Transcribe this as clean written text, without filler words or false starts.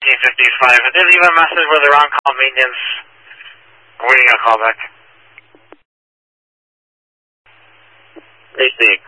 1955. I did leave a message with the wrong call maintenance. I'm waiting on a call back. AC,